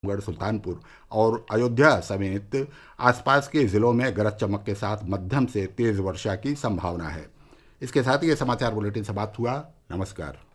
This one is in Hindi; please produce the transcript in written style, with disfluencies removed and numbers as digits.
गढ़, सुल्तानपुर और अयोध्या समेत आसपास के जिलों में गरज चमक के साथ मध्यम से तेज वर्षा की संभावना है। इसके साथ ही ये समाचार बुलेटिन समाप्त हुआ। नमस्कार।